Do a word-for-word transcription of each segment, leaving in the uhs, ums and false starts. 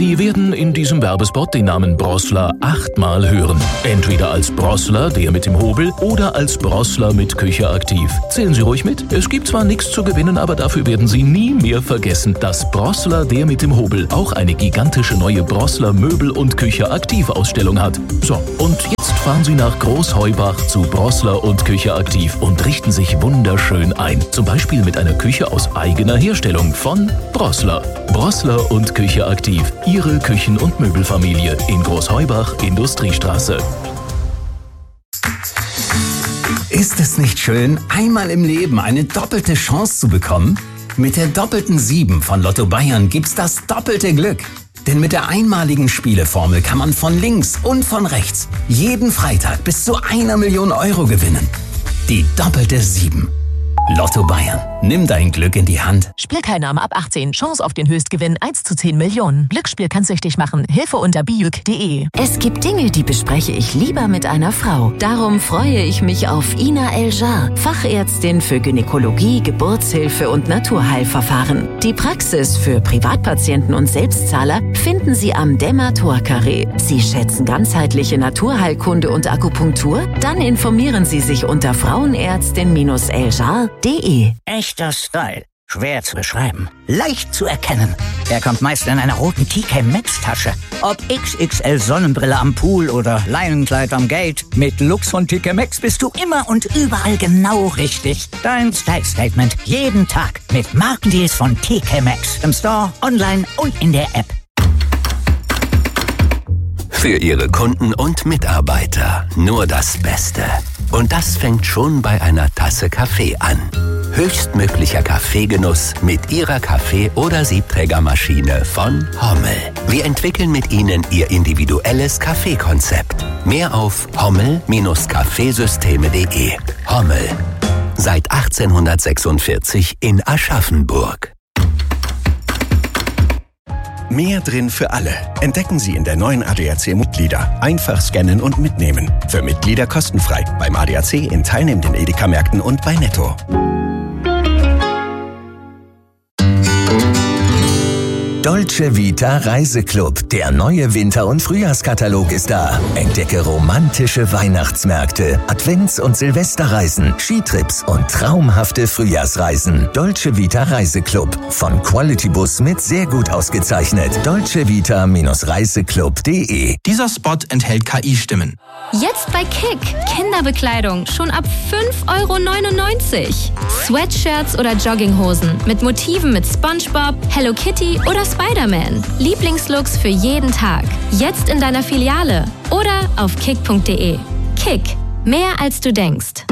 Sie werden in diesem Werbespot den Namen Brossler achtmal hören. Entweder als Brossler, der mit dem Hobel, oder als Brossler mit Küche aktiv. Zählen Sie ruhig mit. Es gibt zwar nichts zu gewinnen, aber dafür werden Sie nie mehr vergessen, dass Brossler, der mit dem Hobel, auch eine gigantische neue Brossler Möbel- und Küche aktiv Ausstellung hat. So, und jetzt fahren Sie nach Großheubach zu Brossler und Küche aktiv und richten sich wunderschön ein. Zum Beispiel mit einer Küche aus eigener Herstellung von Brossler. Brossler und Küche aktiv. Ihre Küchen- und Möbelfamilie in Großheubach, Industriestraße. Ist es nicht schön, einmal im Leben eine doppelte Chance zu bekommen? Mit der doppelten sieben von Lotto Bayern gibt's das doppelte Glück. Denn mit der einmaligen Spieleformel kann man von links und von rechts jeden Freitag bis zu einer Million Euro gewinnen. Die doppelte sieben. Lotto Bayern. Nimm dein Glück in die Hand. Spielteilnahme ab achtzehn. Chance auf den Höchstgewinn eins zu zehn Millionen. Glücksspiel kann süchtig machen. Hilfe unter biuk punkt de. Es gibt Dinge, die bespreche ich lieber mit einer Frau. Darum freue ich mich auf Ina El-Jar, Fachärztin für Gynäkologie, Geburtshilfe und Naturheilverfahren. Die Praxis für Privatpatienten und Selbstzahler finden Sie am Demator-Carré. Sie schätzen ganzheitliche Naturheilkunde und Akupunktur? Dann informieren Sie sich unter frauenärztin eljar punkt de. Echter Style. Schwer zu beschreiben. Leicht zu erkennen. Er kommt meist in einer roten T K Maxx Tasche. Ob X X L Sonnenbrille am Pool oder Leinenkleid am Gate. Mit Lux von T K Maxx bist du immer und überall genau richtig. Dein Style Statement jeden Tag mit Markendeals von T K Maxx. Im Store, online und in der App. Für Ihre Kunden und Mitarbeiter nur das Beste. Und das fängt schon bei einer Tasse Kaffee an. Höchstmöglicher Kaffeegenuss mit Ihrer Kaffee- oder Siebträgermaschine von Hommel. Wir entwickeln mit Ihnen Ihr individuelles Kaffeekonzept. Mehr auf hommel Kaffeesysteme punkt de. Hommel. Seit achtzehnhundertsechsundvierzig in Aschaffenburg. Mehr drin für alle. Entdecken Sie in der neuen A D A C Mitglieder. Einfach scannen und mitnehmen. Für Mitglieder kostenfrei. Beim A D A C in teilnehmenden Edeka-Märkten und bei Netto. Dolce Vita Reiseclub. Der neue Winter- und Frühjahrskatalog ist da. Entdecke romantische Weihnachtsmärkte, Advents- und Silvesterreisen, Skitrips und traumhafte Frühjahrsreisen. Dolce Vita Reiseclub. Von Quality Bus mit sehr gut ausgezeichnet. dolce vita Reiseclub punkt de. Dieser Spot enthält K I-Stimmen. Jetzt bei Kick. Kinderbekleidung schon ab fünf Euro neunundneunzig. Sweatshirts oder Jogginghosen mit Motiven mit SpongeBob, Hello Kitty oder Spider-Man. Lieblingslooks für jeden Tag. Jetzt in deiner Filiale oder auf kick punkt de. Kick. Mehr als du denkst.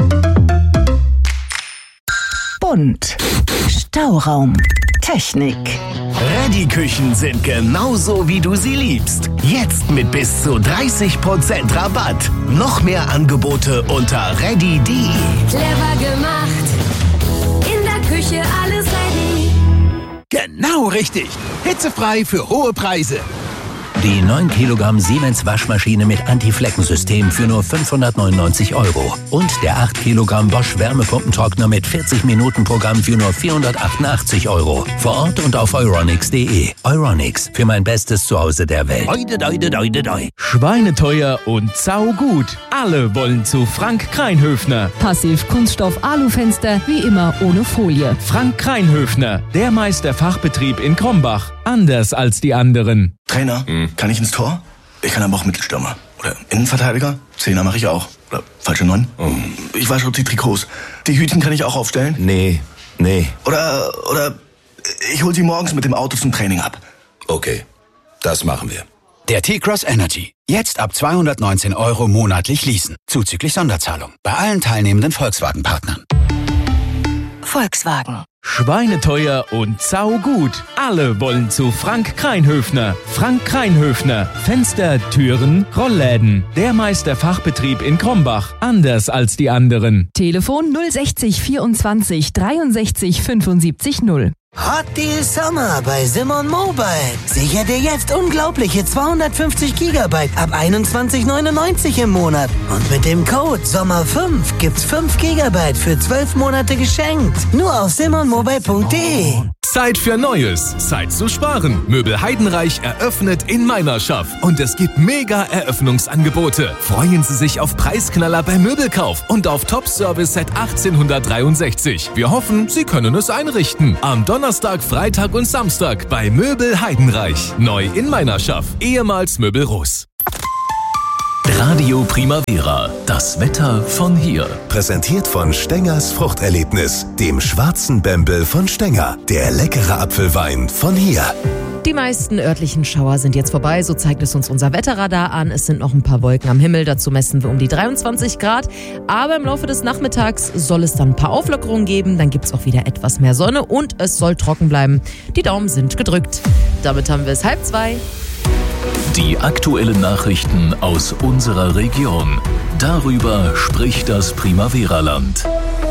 Bunt. Stauraum. Technik. Reddy-Küchen sind genauso, wie du sie liebst. Jetzt mit bis zu dreißig Prozent Rabatt. Noch mehr Angebote unter reddy punkt de. Clever gemacht. In der Küche alles ready. Genau richtig. Hitzefrei für hohe Preise. Die neun Kilogramm Siemens Waschmaschine mit Anti-Flecken-System für nur fünfhundertneunundneunzig Euro. Und der acht Kilogramm Bosch Wärmepumpentrockner mit vierzig Minuten Programm für nur vierhundertachtundachtzig Euro. Vor Ort und auf euronics punkt de. Euronics, für mein bestes Zuhause der Welt. Doi, doi, doi, doi, doi. Schweineteuer und saugut. Alle wollen zu Frank Kreinhöfner. Passiv Kunststoff Alufenster, wie immer ohne Folie. Frank Kreinhöfner, der Meister Fachbetrieb in Krombach. Anders als die anderen. Trainer, hm. kann ich ins Tor? Ich kann aber auch Mittelstürmer. Oder Innenverteidiger? Zehner mache ich auch. Oder falsche Neun? Oh. Ich wasche auch die Trikots. Die Hütchen kann ich auch aufstellen? Nee, nee. Oder, oder ich hol sie morgens mit dem Auto zum Training ab. Okay, das machen wir. Der T-Cross Energy. Jetzt ab zweihundertneunzehn Euro monatlich leasen. Zuzüglich Sonderzahlung. Bei allen teilnehmenden Volkswagen-Partnern. Volkswagen. Schweineteuer und saugut. Alle wollen zu Frank Kreinhöfner. Frank Kreinhöfner. Fenster, Türen, Rollläden. Der Meister Fachbetrieb in Krombach. Anders als die anderen. Telefon null sechzig vierundzwanzig dreiundsechzig fünfundsiebzig null. Hot Deal Summer bei Simon Mobile. Sicher dir jetzt unglaubliche zweihundertfünfzig Gigabyte ab einundzwanzig neunundneunzig im Monat. Und mit dem Code Sommer fünf gibt's fünf Gigabyte für zwölf Monate geschenkt. Nur auf simon mobile punkt de. Zeit für Neues. Zeit zu sparen. Möbel Heidenreich eröffnet in Meinerschaft. Und es gibt mega Eröffnungsangebote. Freuen Sie sich auf Preisknaller beim Möbelkauf und auf Top-Service seit achtzehnhundertdreiundsechzig. Wir hoffen, Sie können es einrichten. Am Donnerstag, Freitag und Samstag bei Möbel Heidenreich. Neu in Meinerschaft. Ehemals Möbel Russ. Radio Primavera. Das Wetter von hier. Präsentiert von Stengers Fruchterlebnis, dem schwarzen Bembel von Stenger. Der leckere Apfelwein von hier. Die meisten örtlichen Schauer sind jetzt vorbei, so zeigt es uns unser Wetterradar an. Es sind noch ein paar Wolken am Himmel, dazu messen wir um die dreiundzwanzig Grad. Aber im Laufe des Nachmittags soll es dann ein paar Auflockerungen geben, dann gibt es auch wieder etwas mehr Sonne und es soll trocken bleiben. Die Daumen sind gedrückt. Damit haben wir es halb zwei. Die aktuellen Nachrichten aus unserer Region. Darüber spricht das Primavera-Land.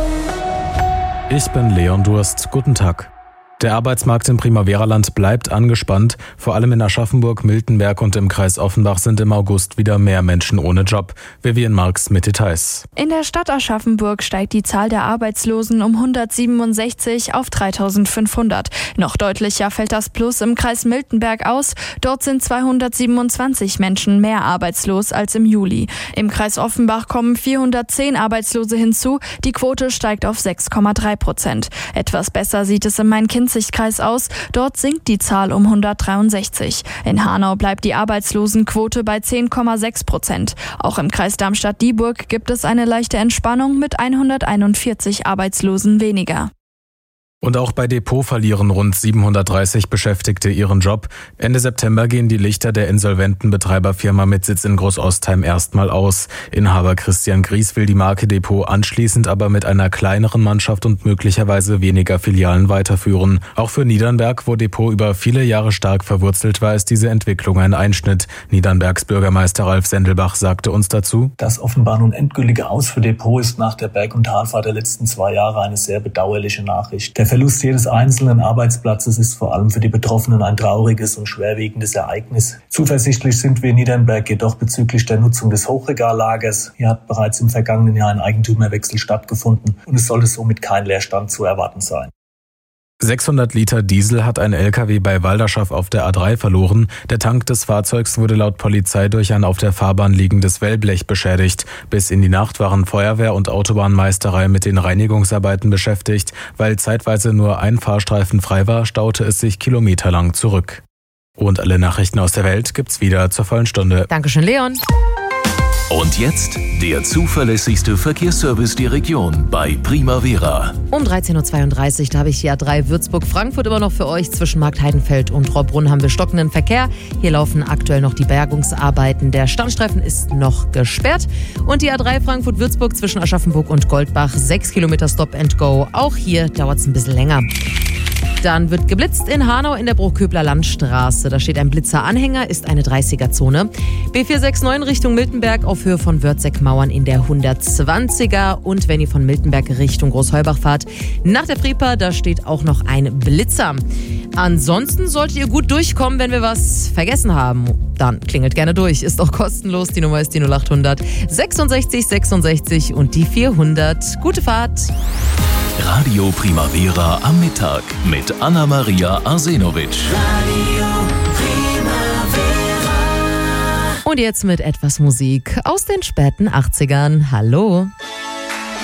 Ich bin Leon Durst. Guten Tag. Der Arbeitsmarkt im Primavera-Land bleibt angespannt. Vor allem in Aschaffenburg, Miltenberg und im Kreis Offenbach sind im August wieder mehr Menschen ohne Job. Vivian Marx mit Details. In der Stadt Aschaffenburg steigt die Zahl der Arbeitslosen um hundertsiebenundsechzig auf dreitausendfünfhundert. Noch deutlicher fällt das Plus im Kreis Miltenberg aus. Dort sind zweihundertsiebenundzwanzig Menschen mehr arbeitslos als im Juli. Im Kreis Offenbach kommen vierhundertzehn Arbeitslose hinzu. Die Quote steigt auf sechs Komma drei Prozent. Etwas besser sieht es im Main-Kinzig Kreis aus. Dort sinkt die Zahl um hundertdreiundsechzig. In Hanau bleibt die Arbeitslosenquote bei zehn Komma sechs Prozent. Auch im Kreis Darmstadt-Dieburg gibt es eine leichte Entspannung mit hunderteinundvierzig Arbeitslosen weniger. Und auch bei Depot verlieren rund siebenhundertdreißig Beschäftigte ihren Job. Ende September gehen die Lichter der insolventen Betreiberfirma mit Sitz in Großostheim erstmal aus. Inhaber Christian Gries will die Marke Depot anschließend aber mit einer kleineren Mannschaft und möglicherweise weniger Filialen weiterführen. Auch für Niedernberg, wo Depot über viele Jahre stark verwurzelt war, ist diese Entwicklung ein Einschnitt. Niedernbergs Bürgermeister Ralf Sendelbach sagte uns dazu: Das offenbar nun endgültige Aus für Depot ist nach der Berg- und Talfahrt der letzten zwei Jahre eine sehr bedauerliche Nachricht. Der Verlust jedes einzelnen Arbeitsplatzes ist vor allem für die Betroffenen ein trauriges und schwerwiegendes Ereignis. Zuversichtlich sind wir in Niedernberg jedoch bezüglich der Nutzung des Hochregallagers. Hier hat bereits im vergangenen Jahr ein Eigentümerwechsel stattgefunden und es sollte somit kein Leerstand zu erwarten sein. sechshundert Liter Diesel hat ein L K W bei Walderschaff auf der A drei verloren. Der Tank des Fahrzeugs wurde laut Polizei durch ein auf der Fahrbahn liegendes Wellblech beschädigt. Bis in die Nacht waren Feuerwehr und Autobahnmeisterei mit den Reinigungsarbeiten beschäftigt. Weil zeitweise nur ein Fahrstreifen frei war, staute es sich kilometerlang zurück. Und alle Nachrichten aus der Welt gibt's wieder zur vollen Stunde. Dankeschön, Leon. Und jetzt der zuverlässigste Verkehrsservice der Region bei Primavera. Um dreizehn Uhr zweiunddreißig, da habe ich die A drei Würzburg-Frankfurt immer noch für euch. Zwischen Markt Heidenfeld und Rohrbrunn haben wir stockenden Verkehr. Hier laufen aktuell noch die Bergungsarbeiten. Der Standstreifen ist noch gesperrt. Und die A drei Frankfurt-Würzburg zwischen Aschaffenburg und Goldbach, sechs Kilometer Stop and Go. Auch hier dauert es ein bisschen länger. Dann wird geblitzt in Hanau in der Bruchköbler Landstraße. Da steht ein Blitzeranhänger, ist eine dreißiger-Zone. B vier sechs neun Richtung Miltenberg auf Höhe von Wörzeck-Mauern in der hundertzwanziger. Und wenn ihr von Miltenberg Richtung Großheubach fahrt, nach der Fripa, da steht auch noch ein Blitzer. Ansonsten solltet ihr gut durchkommen, wenn wir was vergessen haben. Dann klingelt gerne durch, ist auch kostenlos. Die Nummer ist die null achthundert sechsundsechzig sechsundsechzig und die vierhundert. Gute Fahrt! Radio Primavera am Mittag mit Anna-Maria Arsenovic. Radio Primavera. Und jetzt mit etwas Musik aus den späten achtzigern. Hallo!